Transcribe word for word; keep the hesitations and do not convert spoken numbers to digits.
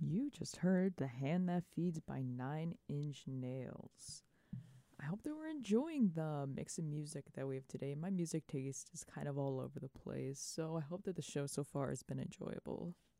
You just heard The Hand That Feeds by Nine Inch Nails. I hope that we're enjoying the mix of music that we have today. My music taste is kind of all over the place, so I hope that the show so far has been enjoyable.